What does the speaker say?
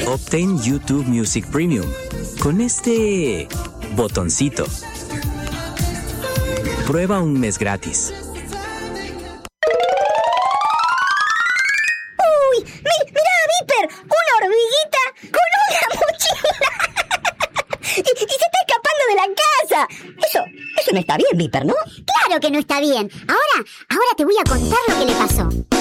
Obtén YouTube Music Premium con este botoncito. Prueba un mes gratis. ¡Uy! ¡Mira, Viper! ¡Una hormiguita con una mochila! y se está escapando de la casa. Eso no está bien, Viper, ¿no? Claro que no está bien. Ahora te voy a contar lo que le pasó.